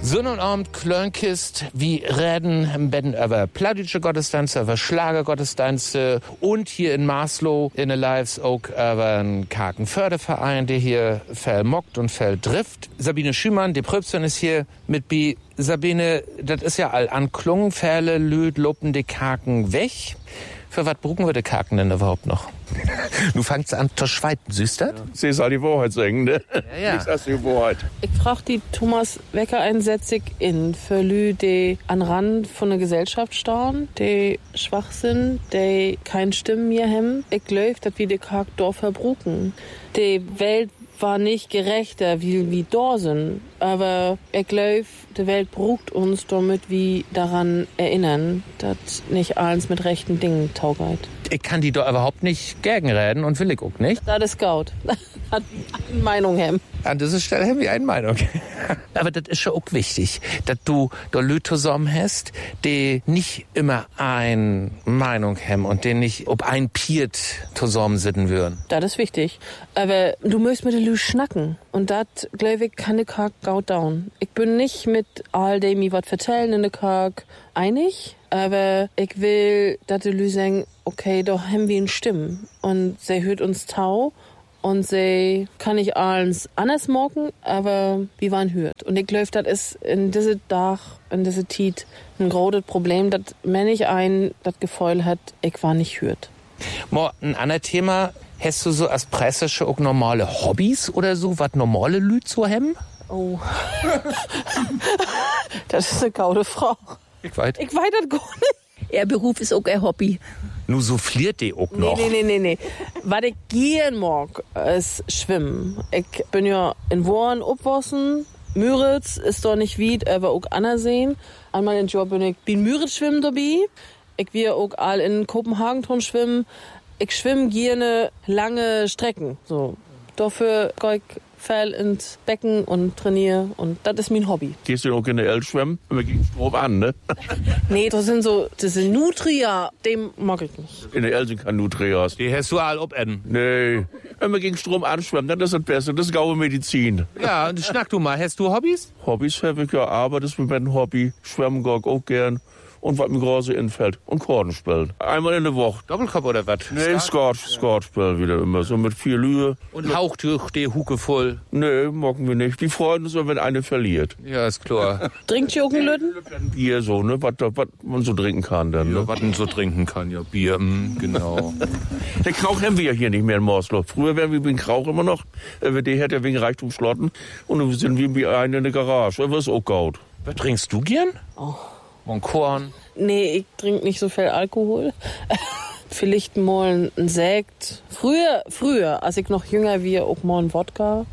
Sonn und Abend Klönkist, wie reden im Betten über plattdeutsche Gottesdienste, über Schlagergottesdienste und hier in Marslow in der Lives auch über einen Karkenförderverein, der hier viel mockt und viel trifft. Sabine Schümann, die Pröbstin, ist hier mit bi. Sabine, das ist ja all anklungen, Fälle, Lüd, lopen die Karken weg. Für was brauchen wir die Karken denn überhaupt noch? Du fängst an zu schweiten, süßer? Ja. Sie ist halt die Wahrheit sagen, ne? Ja. Ich sag die Wahrheit. Ich frage die Thomas Wecker einsetzig in für Lü, die an Rand von der Gesellschaft stehen, die schwach sind, die keine Stimmen mehr haben. Ich glaube, dass wir die Kark dort verbruchen. Die Welt war nicht gerechter, wie wir da sind. Aber ich glaube, die Welt brucht uns, damit wir daran erinnern, dass nicht alles mit rechten Dingen taugeit. Ich kann die doch überhaupt nicht gegenreden und will ich auch nicht. Das ist gut. Hat eine Meinung haben. An dieser Stelle haben wir eine Meinung. Aber das ist schon auch wichtig, dass du da Leute zusammen hast, die nicht immer eine Meinung haben und die nicht ob ein Piet zusammen sitzen würden. Das ist wichtig. Aber du musst mit den Leuten schnacken. Und das, glaube ich, kann der Kark gut down. Ich bin nicht mit all dem, die was erzählen in der Kark, einig. Aber ich will, dass die Leute sagen, okay, da haben wir eine Stimme. Und sie hört uns tau. Und sie kann nicht alles anders machen, aber wir waren hört. Und ich glaube, das ist in diese Tag, in diese Zeit ein großes Problem, dass wenn ich das Gefühl hat, ich war nicht hört. Mo, ein anderes Thema, hast du so als Presse auch normale Hobbys oder so, was normale Leute so haben? Oh. Das ist eine gute Frage. Ich weiß das gar nicht. Ihr Beruf ist auch ein Hobby. Nu souffliert die auch noch. Nee. Was ich gern mag, ist Schwimmen. Ich bin ja in Worn aufgewachsen. Müritz ist doch nicht weit, aber auch Annerseen. Einmal im Jahr bin ich in Müritz schwimmen dabei. Ich will auch all in Kopenhagen drum schwimmen. Ich schwimme gerne lange Strecken. So. Dafür gehe ich viel ins Becken und trainiere. Und das ist mein Hobby. Gehst du auch in der El schwimmen? Wir gehen drauf an, ne? Nee, das sind Nutria, dem mag ich nicht. In der El sind keine Nutrias. Die hast du all obenden. Nee. Wenn wir gegen Strom anschwimmen, dann ist das besser. Das ist gaue Medizin. Ja, schnack du mal. Hast du Hobbys? Hobbys habe ich ja, aber das ist mir ein Hobby. Schwimmen gehe ich auch gern. Und was mir große infällt. Und Korn spielen. Einmal in der Woche. Doppelkopf oder was? Nee, Skat spielen wieder immer. So mit 4 Lühe. Und Hauchtüch, die Hucke voll. Nee, mocken wir nicht. Die freuen uns, wenn eine verliert. Ja, ist klar. Trinkt ihr auch einen Lütten? Bier so, ne? Was man so trinken kann dann, ne? Ja, was man so trinken kann, ja. Bier, genau. Den Krauch haben wir ja hier nicht mehr in Morslow. Früher wären wir wegen Krauch immer noch. Der hat ja wegen Reichtum schlotten. Und dann sind wir wie eine in der Garage. Aber ist auch gut. Was trinkst du gern? Oh. Mon Korn. Nee, ich trinke nicht so viel Alkohol. Vielleicht mal ein Sekt. Früher, als ich noch jünger war, auch mal ein Wodka.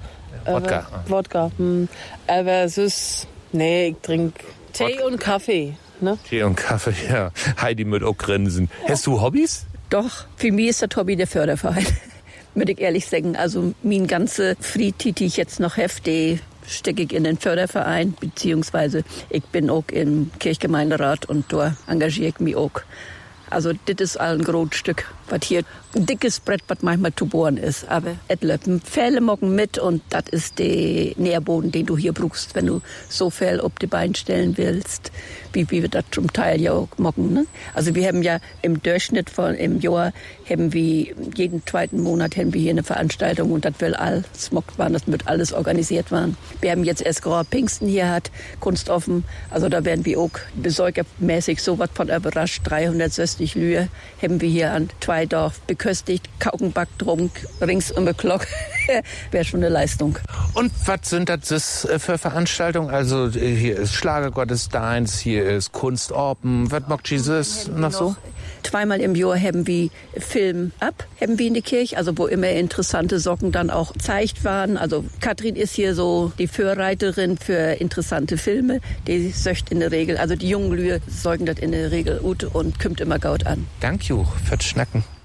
Wodka. Aber sonst, nee, ich trinke Tee und Kaffee. Ne? Tee und Kaffee, ja. Heidi mit auch grinsen. Hast du Hobbys? Doch, für mich ist das Hobby der Förderverein. Würde ich ehrlich sagen. Also, mein ganze Freizeit, die ich jetzt noch habe, stecke ich in den Förderverein, beziehungsweise ich bin auch im Kirchgemeinderat und da engagiere ich mich auch. Also das ist ein großes Stück, was hier ein dickes Brett, was manchmal zu bohren ist. Aber es löpen Fälle mocken mit und das ist der Nährboden, den du hier brauchst, wenn du so viel auf die Beine stellen willst, wie wir das zum Teil ja auch mocken. Ne? Also wir haben ja im Durchschnitt im Jahr haben wir jeden zweiten Monat haben wir hier eine Veranstaltung und das will alles mockt waren, das wird alles organisiert werden. Wir haben jetzt erst gerade Pfingsten hier hat, Kunst offen, also da werden wir auch besäugermäßig so was von überrascht. 360 Lühe haben wir hier an 2 Dorf beköstigt, Kaukenbacktrunk, rings um die Glock. Wäre schon eine Leistung. Und was sind das für Veranstaltungen? Also hier ist Schlagergottesdienst, hier ist Kunstorpen. Was macht Jesus noch so? Zweimal im Jahr haben wir Film ab, haben wir in der Kirche, also wo immer interessante Socken dann auch gezeigt waren. Also Katrin ist hier so die Vorreiterin für interessante Filme. Die söcht in der Regel, also die jungen Lühe sorgen das in der Regel gut und kommt immer gut an. Danke fürs Schnacken.